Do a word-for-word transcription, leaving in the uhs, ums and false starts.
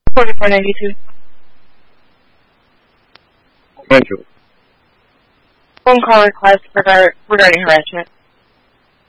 forty-four ninety-two. Thank you. Phone call request regard, regarding harassment.